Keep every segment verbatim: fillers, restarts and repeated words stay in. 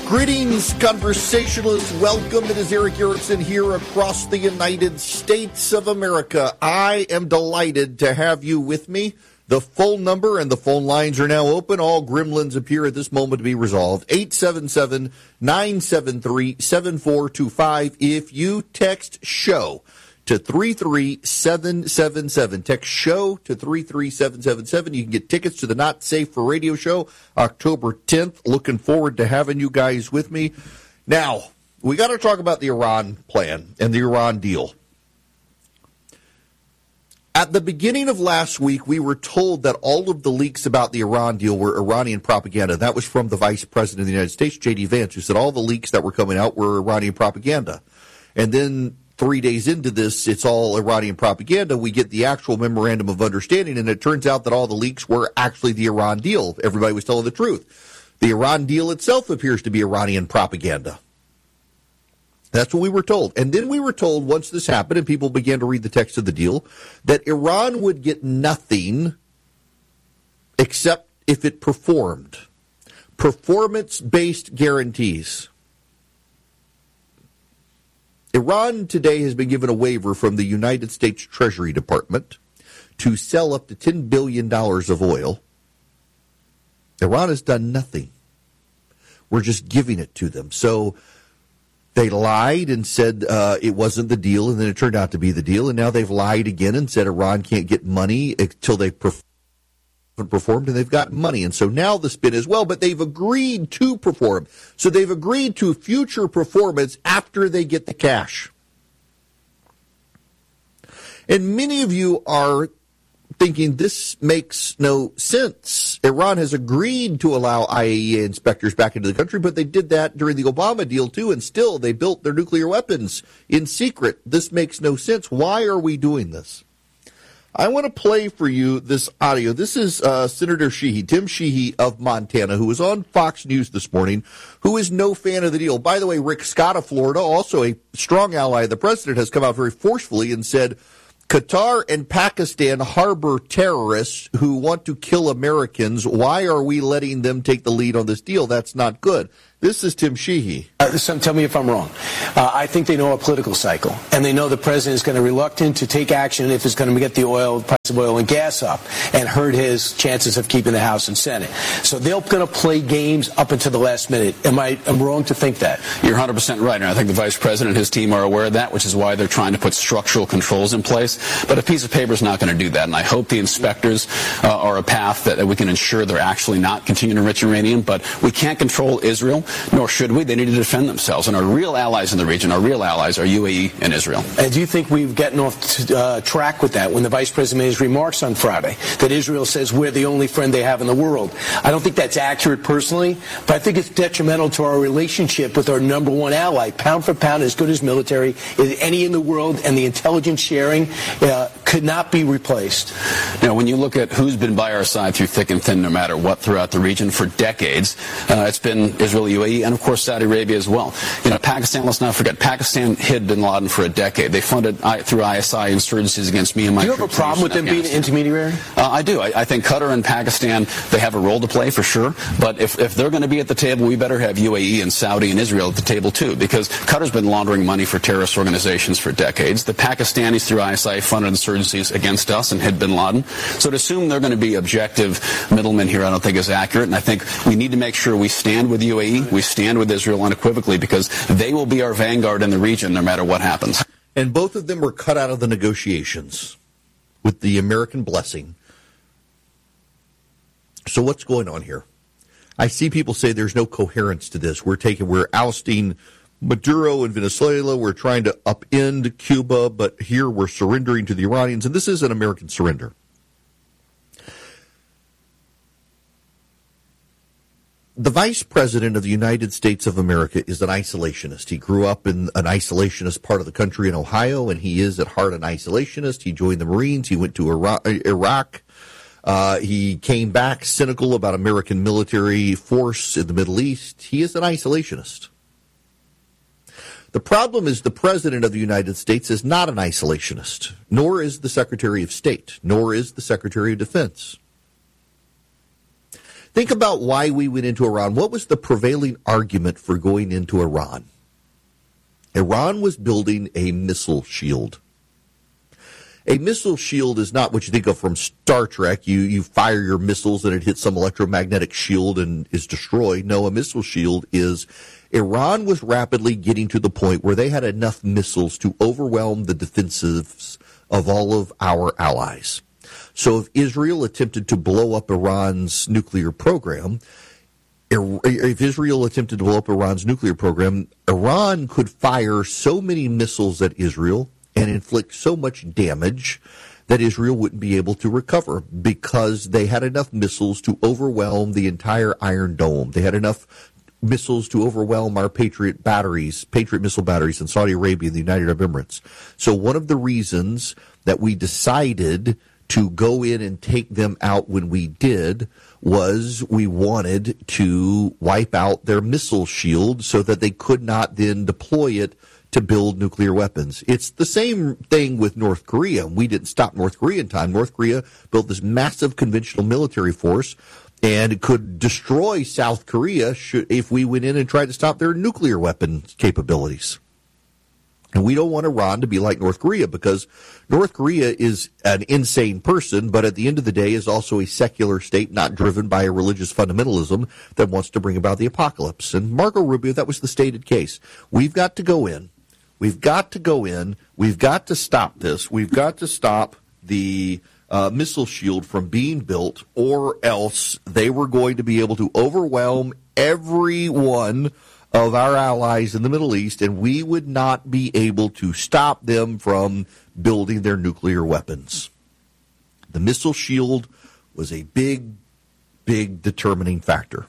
Greetings, conversationalists. Welcome. It is Eric Erickson here across the United States of America. I am delighted to have you with me. The phone number and the phone lines are now open. All gremlins appear at this moment to be resolved. eight seven seven, nine seven three, seven four two five. If you text SHOW to three three seven seven seven. Text SHOW to three three seven seven seven. You can get tickets to the Not Safe for Radio show October tenth. Looking forward to having you guys with me. Now, we got to talk about the Iran plan and the Iran deal. At the beginning of last week, we were told that all of the leaks about the Iran deal were Iranian propaganda. That was from the Vice President of the United States, J D Vance, who said all the leaks that were coming out were Iranian propaganda. And then three days into this, it's all Iranian propaganda. We get the actual memorandum of understanding, and it turns out that all the leaks were actually the Iran deal. Everybody was telling the truth. The Iran deal itself appears to be Iranian propaganda. That's what we were told. And then we were told, once this happened and people began to read the text of the deal, that Iran would get nothing except if it performed. Performance-based guarantees. Iran today has been given a waiver from the United States Treasury Department to sell up to ten billion dollars of oil. Iran has done nothing. We're just giving it to them. So they lied and said uh, it wasn't the deal, and then it turned out to be the deal. And now they've lied again and said Iran can't get money until they perform. performed, and they've got money. And so now the spin is, well, but they've agreed to perform. So they've agreed to future performance after they get the cash. And many of you are thinking this makes no sense. Iran has agreed to allow I A E A inspectors back into the country, but they did that during the Obama deal too, and still they built their nuclear weapons in secret. This makes no sense. Why are we doing this? I want to play for you this audio. This is uh, Senator Sheehy, Tim Sheehy of Montana, who was on Fox News this morning, who is no fan of the deal. By the way, Rick Scott of Florida, also a strong ally of the president, has come out very forcefully and said Qatar and Pakistan harbor terrorists who want to kill Americans. Why are we letting them take the lead on this deal? That's not good. This is Tim Sheehy. Uh, so tell me if I'm wrong. Uh, I think they know our political cycle, and they know the president is going to be reluctant to take action if it's going to get the oil price of oil and gas up and hurt his chances of keeping the House and Senate. So they're going to play games up until the last minute. Am I am wrong to think that? You're one hundred percent right, and I think the vice president and his team are aware of that, which is why they're trying to put structural controls in place. But a piece of paper is not going to do that, and I hope the inspectors uh, are a path that, that we can ensure they're actually not continuing to enrich uranium. But we can't control Israel, nor should we. They need to defend themselves. And our real allies in the region, our real allies are U A E and Israel. And do you think we've gotten off to, uh, track with that when the vice president made his remarks on Friday, that Israel says we're the only friend they have in the world? I don't think that's accurate personally, but I think it's detrimental to our relationship with our number one ally. Pound for pound, as good as military as any in the world, and the intelligence sharing uh, could not be replaced. Now, when you look at who's been by our side through thick and thin, no matter what, throughout the region for decades, uh, it's been Israel, U A E, and of course Saudi Arabia as well. You know, Pakistan, let's not forget, Pakistan hid bin Laden for a decade. They funded I, through I S I insurgencies against me and my Do you have a problem with them being an intermediary? Uh, I do. I, I think Qatar and Pakistan, they have a role to play for sure. But if, if they're going to be at the table, we better have U A E and Saudi and Israel at the table too, because Qatar's been laundering money for terrorist organizations for decades. The Pakistanis through I S I funded insurgencies against us and hid bin Laden. So to assume they're going to be objective middlemen here, I don't think is accurate. And I think we need to make sure we stand with U A E, we stand with Israel unequivocally, because they will be our vanguard in the region no matter what happens. And both of them were cut out of the negotiations with the American blessing. So what's going on here? I see people say there's no coherence to this. We're taking, we're ousting Maduro in Venezuela. We're trying to upend Cuba, but here we're surrendering to the Iranians. And this is an American surrender. The Vice President of the United States of America is an isolationist. He grew up in an isolationist part of the country in Ohio, and he is at heart an isolationist. He joined the Marines. He went to Iraq. Uh, he came back cynical about American military force in the Middle East. He is an isolationist. The problem is the President of the United States is not an isolationist, nor is the Secretary of State, nor is the Secretary of Defense. Think about why we went into Iran. What was the prevailing argument for going into Iran? Iran was building a missile shield. A missile shield is not what you think of from Star Trek. You you fire your missiles and it hits some electromagnetic shield and is destroyed. No, a missile shield is, Iran was rapidly getting to the point where they had enough missiles to overwhelm the defensives of all of our allies. So if Israel attempted to blow up Iran's nuclear program, if Israel attempted to blow up Iran's nuclear program, Iran could fire so many missiles at Israel and inflict so much damage that Israel wouldn't be able to recover because they had enough missiles to overwhelm the entire Iron Dome. They had enough missiles to overwhelm our Patriot batteries, Patriot missile batteries in Saudi Arabia and the United Arab Emirates. So one of the reasons that we decided to go in and take them out when we did was we wanted to wipe out their missile shield so that they could not then deploy it to build nuclear weapons. It's the same thing with North Korea. We didn't stop North Korea in time. North Korea built this massive conventional military force and could destroy South Korea should, if we went in and tried to stop their nuclear weapon capabilities. And we don't want Iran to be like North Korea because North Korea is an insane person, but at the end of the day is also a secular state not driven by a religious fundamentalism that wants to bring about the apocalypse. And Marco Rubio, that was the stated case. We've got to go in. We've got to go in. We've got to stop this. We've got to stop the uh, missile shield from being built, or else they were going to be able to overwhelm every one of our allies in the Middle East, and we would not be able to stop them from building their nuclear weapons. The missile shield was a big, big determining factor.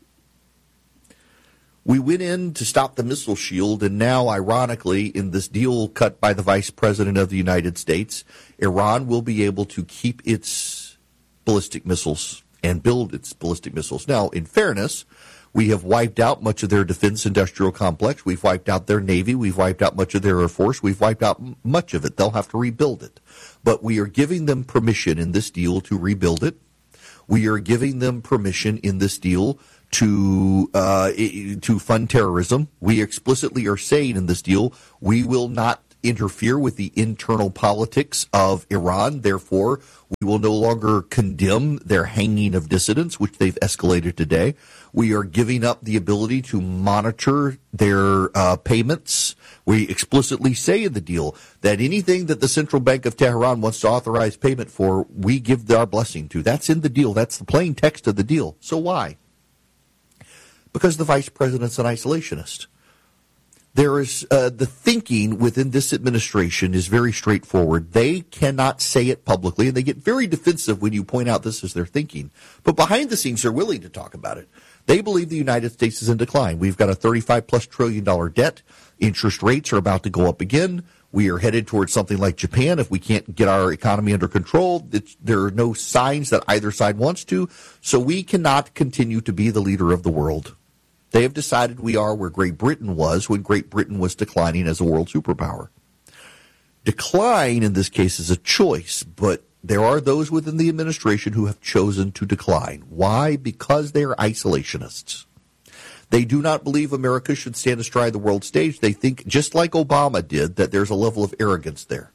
We went in to stop the missile shield, and now, ironically, in this deal cut by the Vice President of the United States, Iran will be able to keep its ballistic missiles and build its ballistic missiles. Now, in fairness, we have wiped out much of their defense industrial complex. We've wiped out their Navy. We've wiped out much of their Air Force. We've wiped out m- much of it. They'll have to rebuild it. But we are giving them permission in this deal to rebuild it. We are giving them permission in this deal to uh, to fund terrorism. We explicitly are saying in this deal we will not interfere with the internal politics of Iran. Therefore, we will no longer condemn their hanging of dissidents, which they've escalated today. We are giving up the ability to monitor their uh, payments. We explicitly say in the deal that anything that the Central Bank of Tehran wants to authorize payment for, we give our blessing to. That's in the deal. That's the plain text of the deal. So why? Because the vice president's an isolationist. There is uh, the thinking within this administration is very straightforward. They cannot say it publicly, and they get very defensive when you point out this is their thinking. But behind the scenes, they're willing to talk about it. They believe the United States is in decline. We've got a thirty-five plus trillion dollar debt. Interest rates are about to go up again. We are headed towards something like Japan. If we can't get our economy under control, it's, there are no signs that either side wants to. So we cannot continue to be the leader of the world. They have decided we are where Great Britain was when Great Britain was declining as a world superpower. Decline, in this case, is a choice, but there are those within the administration who have chosen to decline. Why? Because they are isolationists. They do not believe America should stand astride the world stage. They think, just like Obama did, that there's a level of arrogance there.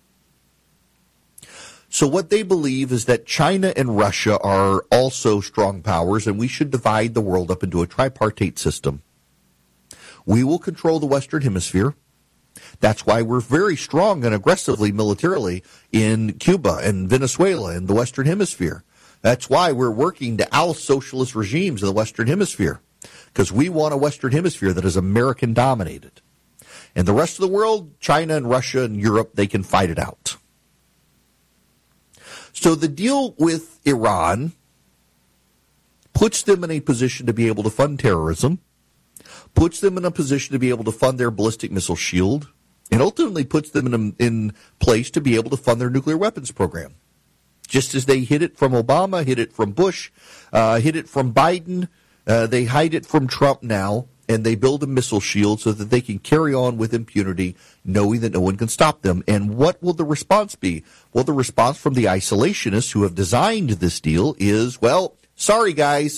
So what they believe is that China and Russia are also strong powers, and we should divide the world up into a tripartite system. We will control the Western Hemisphere. That's why we're very strong and aggressively militarily in Cuba and Venezuela in the Western Hemisphere. That's why we're working to oust socialist regimes in the Western Hemisphere, because we want a Western Hemisphere that is American-dominated. And the rest of the world, China and Russia and Europe, they can fight it out. So the deal with Iran puts them in a position to be able to fund terrorism, puts them in a position to be able to fund their ballistic missile shield, and ultimately puts them in, a, in place to be able to fund their nuclear weapons program. Just as they hid it from Obama, hid it from Bush, uh, hid it from Biden, uh, they hide it from Trump now, and they build a missile shield so that they can carry on with impunity, knowing that no one can stop them. And what will the response be? Well, the response from the isolationists who have designed this deal is, well, sorry, guys,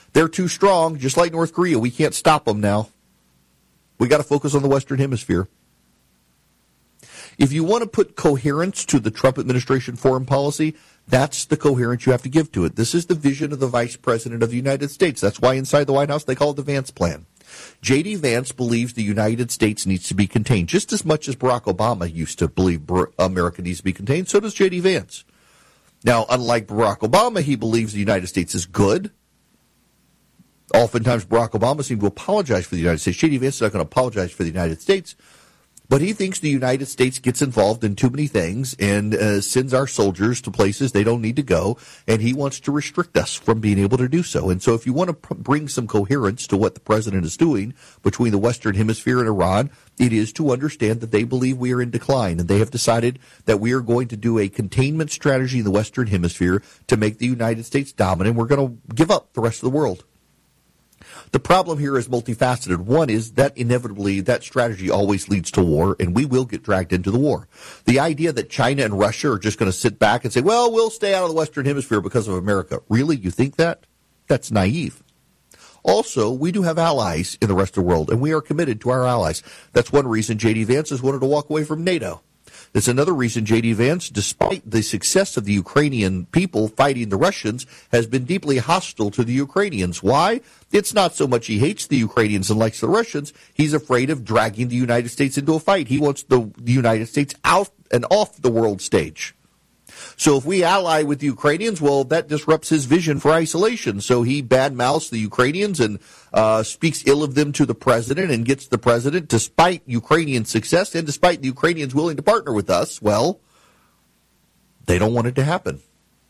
They're too strong, just like North Korea. We can't stop them now. We got to focus on the Western Hemisphere. If you want to put coherence to the Trump administration foreign policy, that's the coherence you have to give to it. This is the vision of the Vice President of the United States. That's why inside the White House they call it the Vance Plan. J D. Vance believes the United States needs to be contained just as much as Barack Obama used to believe America needs to be contained. So does J D. Vance. Now, unlike Barack Obama, he believes the United States is good. Oftentimes, Barack Obama seemed to apologize for the United States. J D. Vance is not going to apologize for the United States. But he thinks the United States gets involved in too many things and uh, sends our soldiers to places they don't need to go, and he wants to restrict us from being able to do so. And so if you want to pr- bring some coherence to what the president is doing between the Western Hemisphere and Iran, it is to understand that they believe we are in decline, and they have decided that we are going to do a containment strategy in the Western Hemisphere to make the United States dominant. We're going to give up the rest of the world. The problem here is multifaceted. One is that inevitably that strategy always leads to war, and we will get dragged into the war. The idea that China and Russia are just going to sit back and say, well, we'll stay out of the Western Hemisphere because of America. Really? You think that? That's naive. Also, we do have allies in the rest of the world, and we are committed to our allies. That's one reason J D. Vance has wanted to walk away from NATO. That's another reason J D. Vance, despite the success of the Ukrainian people fighting the Russians, has been deeply hostile to the Ukrainians. Why? It's not so much he hates the Ukrainians and likes the Russians. He's afraid of dragging the United States into a fight. He wants the, the United States out and off the world stage. So if we ally with the Ukrainians, well, that disrupts his vision for isolation. So he badmouths the Ukrainians and uh, speaks ill of them to the president and gets the president, despite Ukrainian success and despite the Ukrainians willing to partner with us, well, they don't want it to happen.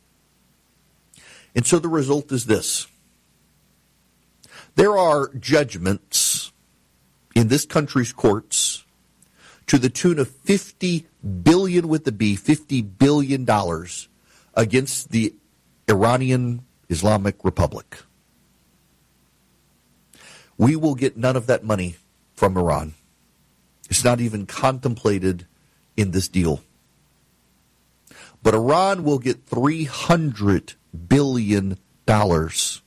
And so the result is this. There are judgments in this country's courts to the tune of fifty billion dollars with the B, fifty billion dollars against the Iranian Islamic Republic. We will get none of that money from Iran. It's not even contemplated in this deal. But Iran will get three hundred billion dollars.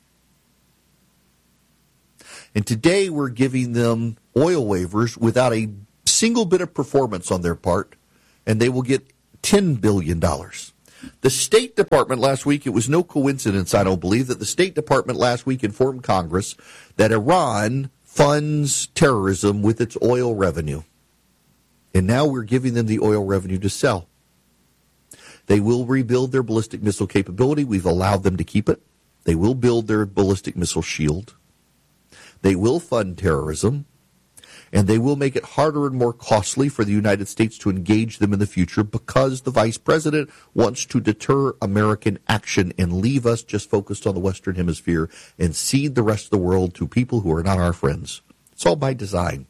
And today we're giving them oil waivers without a single bit of performance on their part, and they will get ten billion dollars. The State Department last week, it was no coincidence, I don't believe, that the State Department last week informed Congress that Iran funds terrorism with its oil revenue. And now we're giving them the oil revenue to sell. They will rebuild their ballistic missile capability. We've allowed them to keep it. They will build their ballistic missile shield. They will fund terrorism. And they will make it harder and more costly for the United States to engage them in the future because the vice president wants to deter American action and leave us just focused on the Western Hemisphere and cede the rest of the world to people who are not our friends. It's all by design.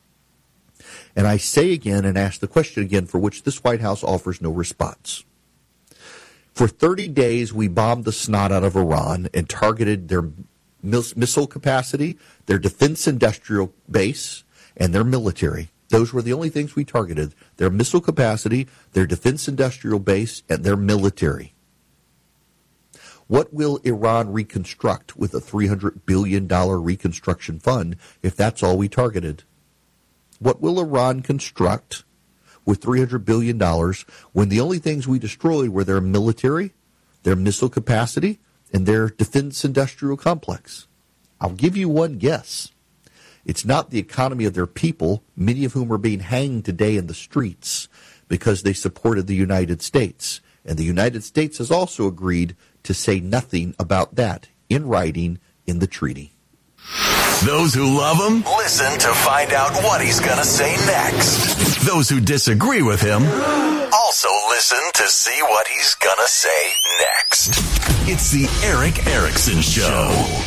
And I say again and ask the question again for which this White House offers no response. For thirty days, we bombed the snot out of Iran and targeted their missile capacity, their defense industrial base, and their military. Those were the only things we targeted. Their missile capacity, their defense industrial base, and their military. What will Iran reconstruct with a three hundred billion dollars reconstruction fund if that's all we targeted? What will Iran construct with three hundred billion dollars when the only things we destroyed were their military, their missile capacity, and their defense industrial complex? I'll give you one guess. It's not the economy of their people, many of whom are being hanged today in the streets because they supported the United States. And the United States has also agreed to say nothing about that in writing in the treaty. Those who love him, listen to find out what he's going to say next. Those who disagree with him, also listen to see what he's going to say next. It's the Erick Erickson Show.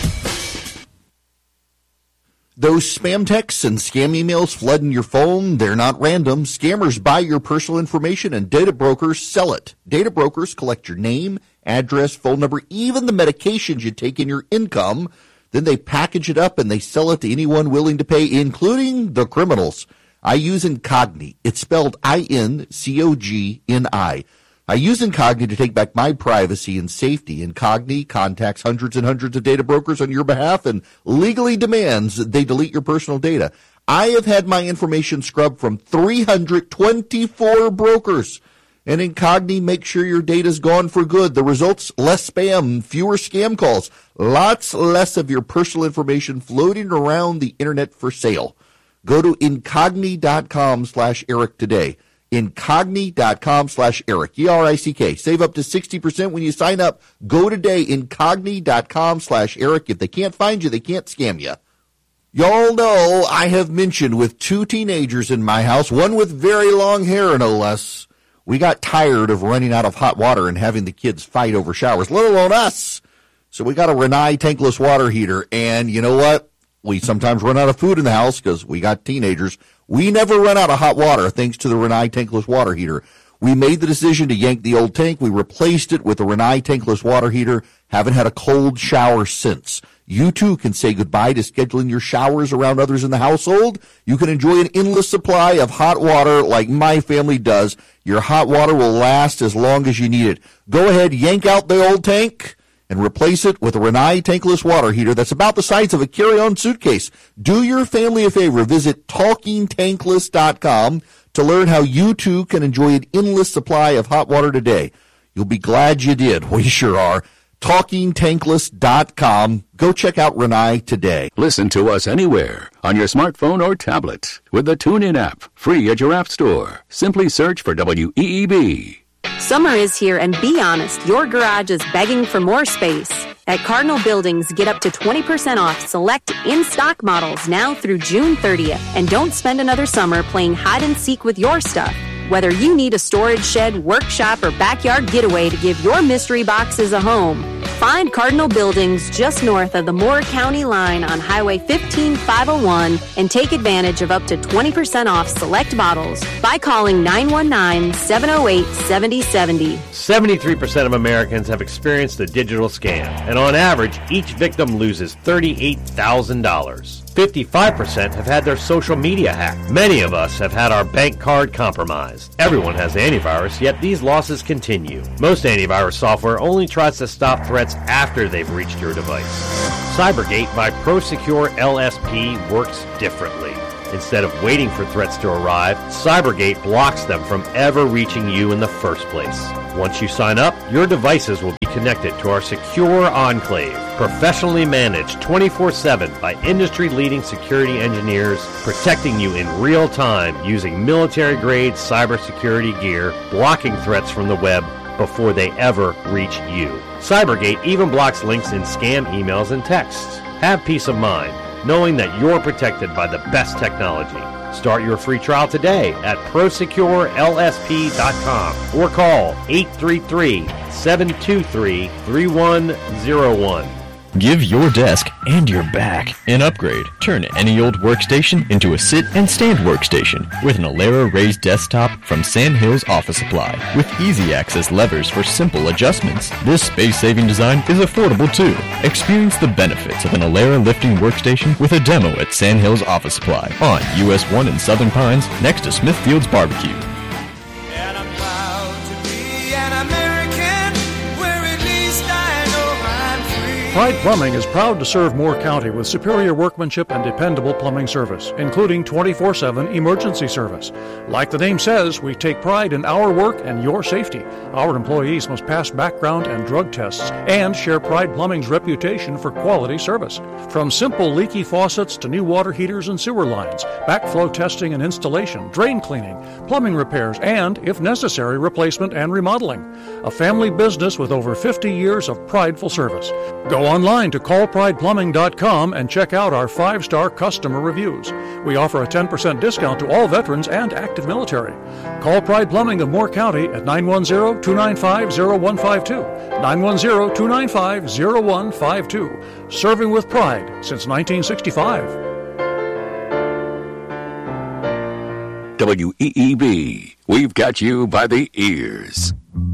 Those spam texts and scam emails flooding your phone, they're not random. Scammers buy your personal information and data brokers sell it. Data brokers collect your name, address, phone number, even the medications you take in your income. Then they package it up and they sell it to anyone willing to pay, including the criminals. I use Incogni. It's spelled I N C O G N I. I use Incogni to take back my privacy and safety. Incogni contacts hundreds and hundreds of data brokers on your behalf and legally demands that they delete your personal data. I have had my information scrubbed from three hundred twenty-four brokers. And Incogni makes sure your data's gone for good. The results, less spam, fewer scam calls, lots less of your personal information floating around the internet for sale. Go to Incogni.com slash Eric today. Incogni.com slash Eric, E R I C K. Save up to sixty percent when you sign up. Go today, Incogni.com slash Eric. If they can't find you, they can't scam you. Y'all know I have mentioned with two teenagers in my house, one with very long hair, no less. We got tired of running out of hot water and having the kids fight over showers, let alone us. So we got a Rinnai tankless water heater. And you know what? We sometimes run out of food in the house because we got teenagers. We never run out of hot water thanks to the Rinnai tankless water heater. We made the decision to yank the old tank. We replaced it with a Rinnai tankless water heater. Haven't had a cold shower since. You too can say goodbye to scheduling your showers around others in the household. You can enjoy an endless supply of hot water like my family does. Your hot water will last as long as you need it. Go ahead, yank out the old tank and replace it with a Rinnai tankless water heater that's about the size of a carry-on suitcase. Do your family a favor. Visit talking tankless dot com to learn how you too can enjoy an endless supply of hot water today. You'll be glad you did. We sure are. talking tankless dot com. Go check out Rinnai today. Listen to us anywhere on your smartphone or tablet with the TuneIn app, free at your app store. Simply search for W E E B. Summer is here, and be honest, your garage is begging for more space. At Cardinal Buildings, get up to twenty percent off select in-stock models now through June thirtieth. And don't spend another summer playing hide and seek with your stuff. Whether you need a storage shed, workshop, or backyard getaway to give your mystery boxes a home, find Cardinal Buildings just north of the Moore County line on Highway fifteen five oh one and take advantage of up to twenty percent off select models by calling nine one nine, seven oh eight, seven oh seven oh. seventy-three percent of Americans have experienced a digital scam, and on average, each victim loses thirty-eight thousand dollars. fifty-five percent have had their social media hacked. Many of us have had our bank card compromised. Everyone has antivirus, yet these losses continue. Most antivirus software only tries to stop threats after they've reached your device. Cybergate by ProSecure L S P works differently. Instead of waiting for threats to arrive, Cybergate blocks them from ever reaching you in the first place. Once you sign up, your devices will be connected to our secure enclave, professionally managed twenty-four seven by industry-leading security engineers, protecting you in real time using military-grade cybersecurity gear, blocking threats from the web before they ever reach you. Cybergate even blocks links in scam emails and texts. Have peace of mind knowing that you're protected by the best technology. Start your free trial today at pro secure L S P dot com or call eight three three, seven two three, three one zero one. Give your desk and your back an upgrade. Turn any old workstation into a sit and stand workstation with an Alera raised desktop from Sandhills Office Supply. With easy access levers for simple adjustments, this space-saving design is affordable too. Experience the benefits of an Alera lifting workstation with a demo at Sandhills Office Supply on U S one in Southern Pines next to Smithfield's Barbecue. And I'm proud to be an American, where at least I know I'm free. Pride Plumbing is proud to serve Moore County with superior workmanship and dependable plumbing service, including twenty-four seven emergency service. Like the name says, we take pride in our work and your safety. Our employees must pass background and drug tests and share Pride Plumbing's reputation for quality service. From simple leaky faucets to new water heaters and sewer lines, backflow testing and installation, drain cleaning, plumbing repairs, and, if necessary, replacement and remodeling. A family business with over fifty years of prideful service. Go online to call pride plumbing dot com and check out our five-star customer reviews. We offer a ten percent discount to all veterans and active military. Call Pride Plumbing of Moore County at nine one zero, two nine five, zero one five two. nine one zero, two nine five, zero one five two. Serving with pride since nineteen sixty-five. W E E B. We've got you by the ears.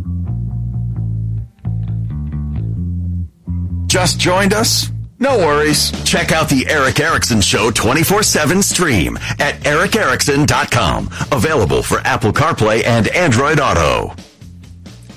Just joined us? No worries. Check out the Eric Erickson Show twenty-four seven stream at eric erickson dot com. Available for Apple CarPlay and Android Auto.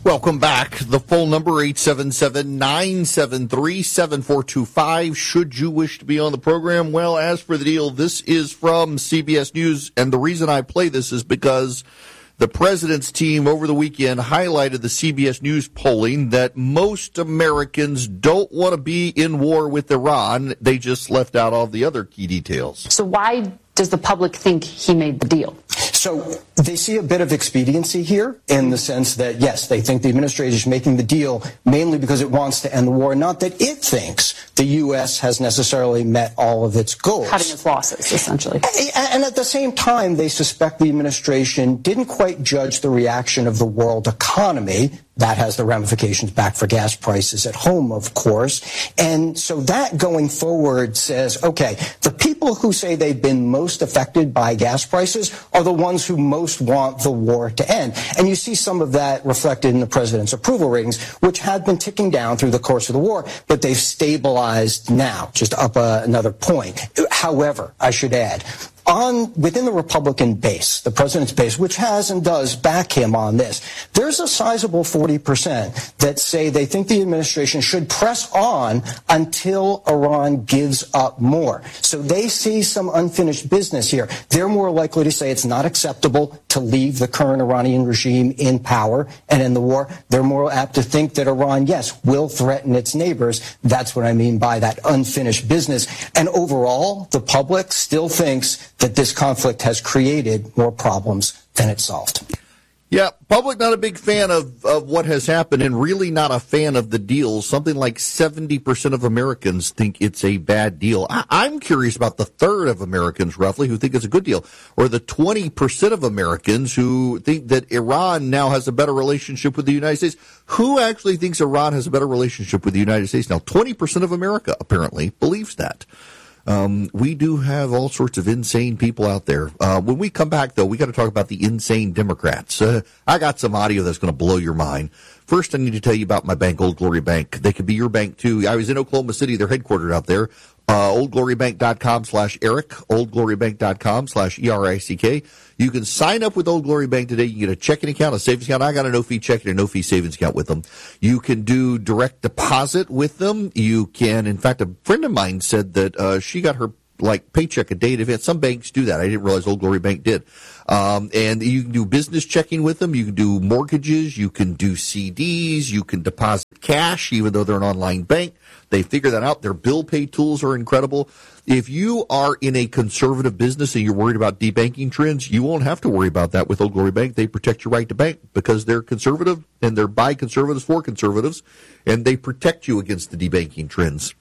Welcome back. The phone number, eight seven seven, nine seven three, seven four two five. Should you wish to be on the program? Well, as for the deal, this is from C B S News, and the reason I play this is because the president's team over the weekend highlighted the C B S News polling that most Americans don't want to be in war with Iran. They just left out all the other key details. So why does the public think he made the deal? So they see a bit of expediency here in the sense that, yes, they think the administration is making the deal mainly because it wants to end the war, not that it thinks the U S has necessarily met all of its goals. Cutting its losses, essentially. And at the same time, they suspect the administration didn't quite judge the reaction of the world economy. That has the ramifications back for gas prices at home, of course. And so that going forward says, okay, the people who say they've been most affected by gas prices are the ones who most want the war to end. And you see some of that reflected in the president's approval ratings, which had been ticking down through the course of the war, but they've stabilized now, just up uh, another point. However, I should add, on within the Republican base, the president's base, which has and does back him on this, there's a sizable forty percent that say they think the administration should press on until Iran gives up more. So they see some unfinished business here. They're more likely to say it's not acceptable to leave the current Iranian regime in power and in the war. They're more apt to think that Iran, yes, will threaten its neighbors. That's what I mean by that unfinished business. And overall, the public still thinks that this conflict has created more problems than it solved. Yeah, public not a big fan of, of what has happened and really not a fan of the deal. Something like seventy percent of Americans think it's a bad deal. I, I'm curious about the third of Americans, roughly, who think it's a good deal, or the twenty percent of Americans who think that Iran now has a better relationship with the United States. Who actually thinks Iran has a better relationship with the United States now? twenty percent of America, apparently, believes that. Um, we do have all sorts of insane people out there. Uh, when we come back, though, we got to talk about the insane Democrats. Uh, I got some audio that's going to blow your mind. First, I need to tell you about my bank, Old Glory Bank. They could be your bank, too. I was in Oklahoma City. They're headquartered out there. Uh, oldglorybank.com slash Eric, oldglorybank.com slash E R I C K. You can sign up with Old Glory Bank today. You can get a checking account, a savings account. I got a no-fee checking and no-fee savings account with them. You can do direct deposit with them. You can, in fact, a friend of mine said that uh, she got her like paycheck a day in advance. Some banks do that. I didn't realize Old Glory Bank did. Um, and you can do business checking with them. You can do mortgages. You can do C Ds. You can deposit cash, even though they're an online bank. They figure that out. Their bill pay tools are incredible. If you are in a conservative business and you're worried about debanking trends, you won't have to worry about that with Old Glory Bank. They protect your right to bank because they're conservative and they're by conservatives for conservatives, and they protect you against the debanking trends.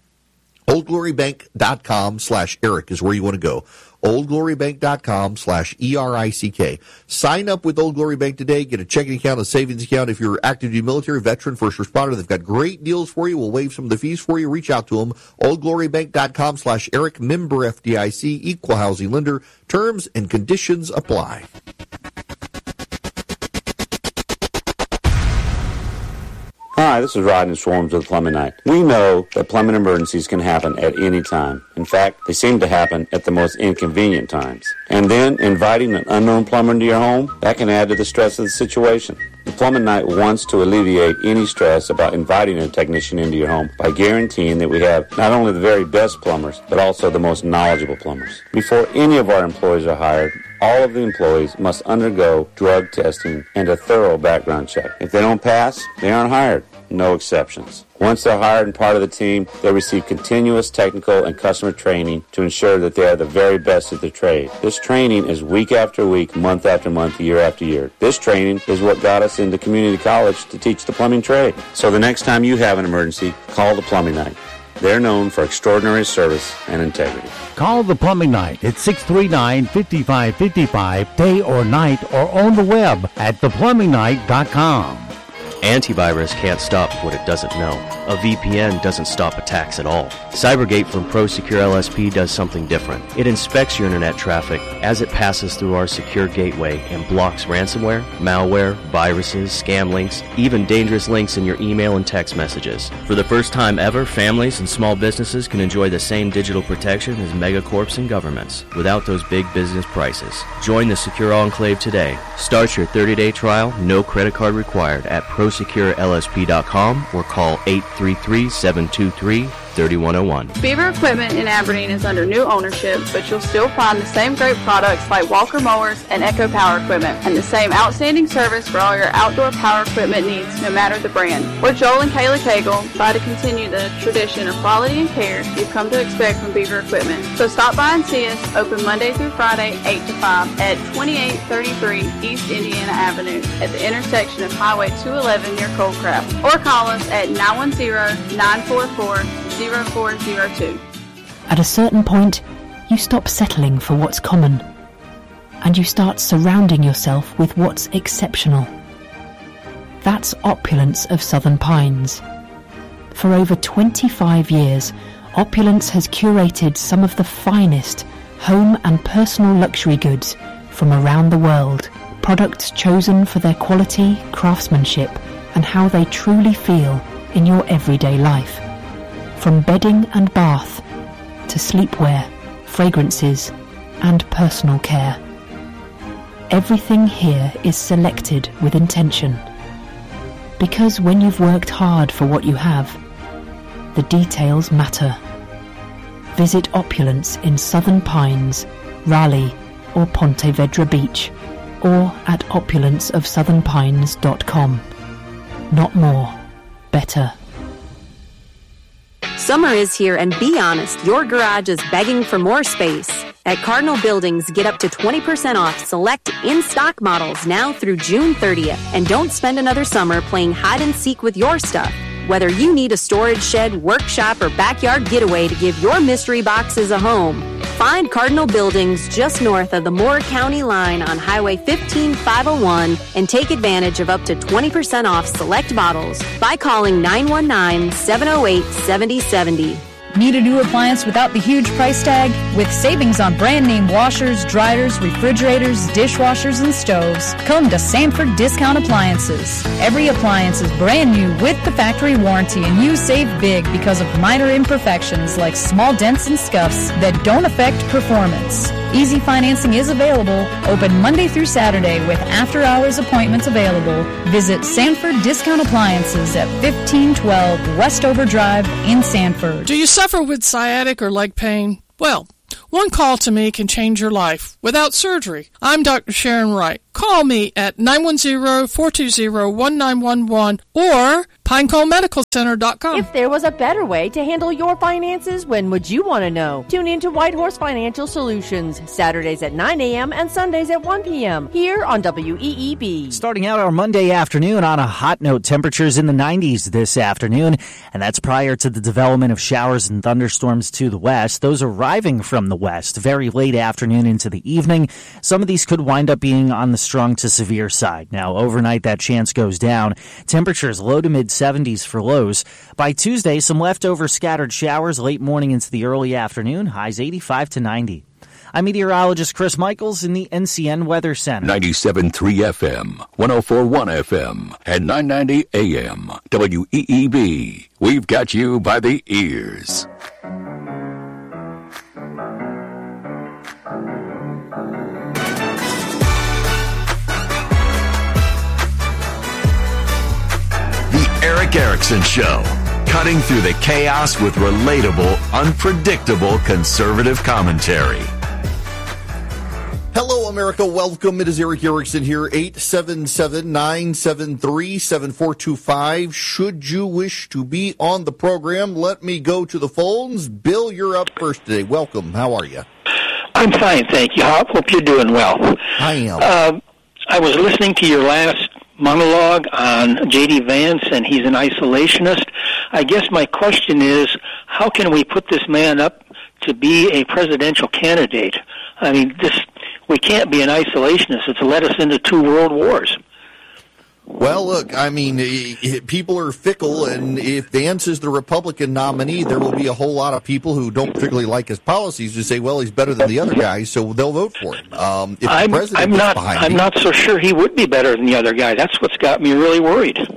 oldglorybank.com slash Eric is where you want to go. oldglorybank.com slash E R I C K. Sign up with Old Glory Bank today. Get a checking account, a savings account. If you're active duty military, veteran, first responder, they've got great deals for you. We'll waive some of the fees for you. Reach out to them. oldglorybank.com slash Eric. Member F D I C. Equal housing lender. Terms and conditions apply. Hi, this is Rodney Swarms with Plumbing Night. We know that plumbing emergencies can happen at any time. In fact, they seem to happen at the most inconvenient times. And then inviting an unknown plumber into your home, that can add to the stress of the situation. The Plumbing Night wants to alleviate any stress about inviting a technician into your home by guaranteeing that we have not only the very best plumbers, but also the most knowledgeable plumbers. Before any of our employees are hired, all of the employees must undergo drug testing and a thorough background check. If they don't pass, they aren't hired. No exceptions. Once they're hired and part of the team, they receive continuous technical and customer training to ensure that they are the very best at their trade. This training is week after week, month after month, year after year. This training is what got us into community college to teach the plumbing trade. So the next time you have an emergency, call the Plumbing Night. They're known for extraordinary service and integrity. Call the Plumbing Night at six three nine, five five five five, day or night, or on the web at the plumbing night dot com. Antivirus can't stop what it doesn't know. A V P N doesn't stop attacks at all. Cybergate from ProSecure L S P does something different. It inspects your internet traffic as it passes through our secure gateway and blocks ransomware, malware, viruses, scam links, even dangerous links in your email and text messages. For the first time ever, families and small businesses can enjoy the same digital protection as megacorps and governments without those big business prices. Join the Secure Enclave today. Start your thirty-day trial, no credit card required at ProSecure. secure L S P dot com or call eight three three, seven two three, three one zero one. Beaver Equipment in Aberdeen is under new ownership, but you'll still find the same great products like Walker Mowers and Echo Power Equipment, and the same outstanding service for all your outdoor power equipment needs, no matter the brand. We're Joel and Kayla Cagle, by to continue the tradition of quality and care you've come to expect from Beaver Equipment. So stop by and see us, open Monday through Friday, eight to five, at twenty-eight thirty-three East Indiana Avenue, at the intersection of Highway two eleven near Coldcraft, or call us at nine one zero, nine four four, zero four zero two. At a certain point, you stop settling for what's common, and you start surrounding yourself with what's exceptional. That's Opulence of Southern Pines. For over twenty-five years, Opulence has curated some of the finest home and personal luxury goods from around the world. Products chosen for their quality, craftsmanship, and how they truly feel in your everyday life. From bedding and bath to sleepwear, fragrances, and personal care. Everything here is selected with intention. Because when you've worked hard for what you have, the details matter. Visit Opulence in Southern Pines, Raleigh, or Ponte Vedra Beach, or at opulence of southern pines dot com. Not more, better. Summer is here, and be honest, your garage is begging for more space. At Cardinal Buildings, get up to twenty percent off select in-stock models now through June thirtieth. And don't spend another summer playing hide and seek with your stuff. Whether you need a storage shed, workshop, or backyard getaway to give your mystery boxes a home, find Cardinal Buildings just north of the Moore County line on Highway fifteen five oh one and take advantage of up to twenty percent off select models by calling nine one nine, seven oh eight, seven oh seven oh. Need a new appliance without the huge price tag? With savings on brand name washers, dryers, refrigerators, dishwashers, and stoves, come to Sanford Discount Appliances. Every appliance is brand new with the factory warranty, and you save big because of minor imperfections like small dents and scuffs that don't affect performance. Easy financing is available, open Monday through Saturday with after-hours appointments available. Visit Sanford Discount Appliances at fifteen twelve Westover Drive in Sanford. Do you suffer with sciatic or leg pain? Well, one call to me can change your life without surgery. I'm Doctor Sharon Wright. Call me at nine one zero, four two zero, one nine one one or pinecone medical center dot com. If there was a better way to handle your finances, when would you want to know? Tune in to White Horse Financial Solutions, Saturdays at nine a.m. and Sundays at one p.m. here on W E E B. Starting out our Monday afternoon on a hot note, temperatures in the nineties this afternoon, and that's prior to the development of showers and thunderstorms to the west. Those arriving from the west very late afternoon into the evening. Some of these could wind up being on the strong to severe side. Now, overnight, that chance goes down. Temperatures low to mid seventies for lows. By Tuesday, some leftover scattered showers late morning into the early afternoon. Highs eighty-five to ninety. I'm meteorologist Chris Michaels in the N C N Weather Center. ninety-seven point three F M, one oh four point one F M, and nine ninety A M. W E E B. We've got you by the ears. Eric Erickson Show, cutting through the chaos with relatable, unpredictable conservative commentary. Hello, America. Welcome. It is Eric Erickson here, eight seven seven, nine seven three, seven four two five. Should you wish to be on the program, let me go to the phones. Bill, you're up first today. Welcome. How are you? I'm fine, thank you. I hope you're doing well. I am. Uh, I was listening to your last monologue on J D. Vance, and he's an isolationist. I guess my question is, how can we put this man up to be a presidential candidate? I mean, this we can't be an isolationist. It's led us into two world wars. Well, look, I mean, people are fickle, and if Vance is the Republican nominee, there will be a whole lot of people who don't particularly like his policies who say, well, he's better than the other guys, so they'll vote for him. Um, if I'm, the president I'm not. behind I'm him, not so sure he would be better than the other guy. That's what's got me really worried.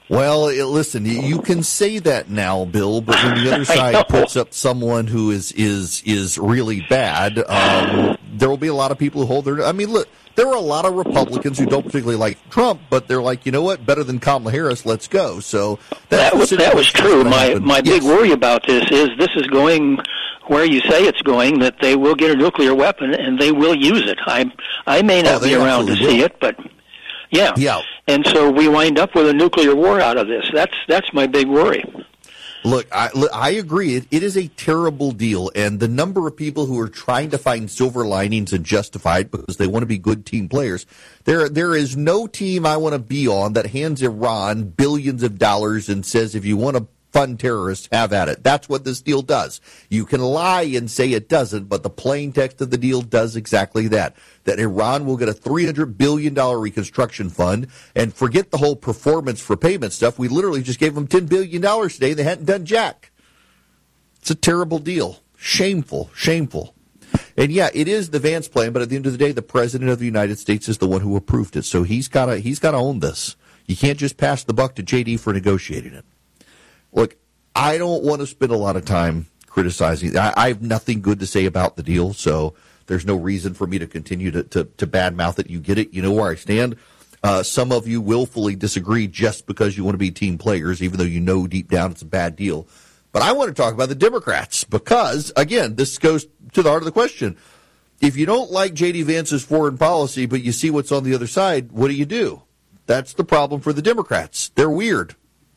Well, it, listen, you can say that now, Bill, but when the other side puts up someone who is is is really bad, um, there will be a lot of people who hold their. I mean, look, there are a lot of Republicans who don't particularly like Trump, but they're like, you know what, better than Kamala Harris, let's go. So that was that was true. My my yes. big worry about this is this is going where you say it's going, that they will get a nuclear weapon and they will use it. I I may not oh, be around to will. see it, but. Yeah. yeah, and so we wind up with a nuclear war out of this. That's that's my big worry. Look, I, I agree. It, it is a terrible deal, and the number of people who are trying to find silver linings and justify it because they want to be good team players, there there is no team I want to be on that hands Iran billions of dollars and says, if you want to fund terrorists, have at it. That's what this deal does. You can lie and say it doesn't, but the plain text of the deal does exactly that. That Iran will get a three hundred billion dollars reconstruction fund, and forget the whole performance for payment stuff. We literally just gave them ten billion dollars today. They hadn't done jack. It's a terrible deal. Shameful, shameful. And yeah, it is the Vance plan, but at the end of the day, the President of the United States is the one who approved it. So he's got to he's got to own this. You can't just pass the buck to J D for negotiating it. Look, I don't want to spend a lot of time criticizing. I, I have nothing good to say about the deal, so there's no reason for me to continue to, to, to badmouth it. You get it. You know where I stand. Uh, some of you willfully disagree just because you want to be team players, even though you know deep down it's a bad deal. But I want to talk about the Democrats because, again, this goes to the heart of the question. If you don't like J D. Vance's foreign policy, but you see what's on the other side, what do you do? That's the problem for the Democrats. They're weird.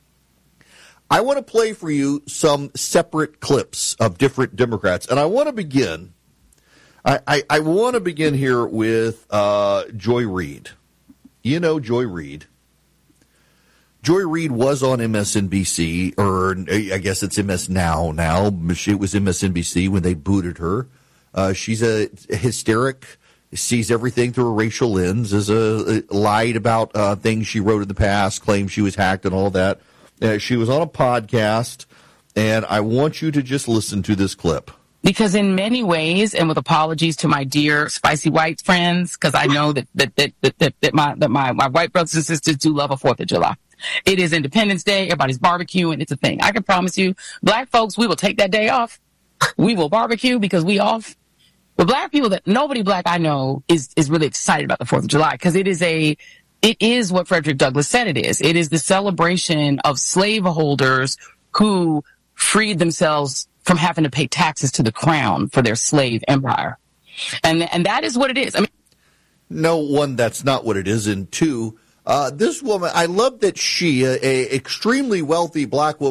I want to play for you some separate clips of different Democrats, and I want to begin. I, I, I want to begin here with uh, Joy Reid. You know Joy Reid. Joy Reid was on M S N B C, or I guess it's M S Now now. It was M S N B C when they booted her. Uh, she's a hysteric, sees everything through a racial lens, is a, lied about uh, things she wrote in the past, claimed she was hacked and all that. Uh, she was on a podcast, and I want you to just listen to this clip. Because in many ways, and with apologies to my dear spicy white friends, because I know that that that that, that, that my that my, my white brothers and sisters do love a Fourth of July. It is Independence Day. Everybody's barbecuing. It's a thing. I can promise you, black folks, we will take that day off. We will barbecue because we off. But black people, that nobody black I know is is really excited about the Fourth of July because it is a it is what Frederick Douglass said it is. It is the celebration of slaveholders who freed themselves from having to pay taxes to the crown for their slave empire. And and that is what it is. I mean, no, one, that's not what it is. And two, uh, this woman, I love that she, a, a extremely wealthy black woman,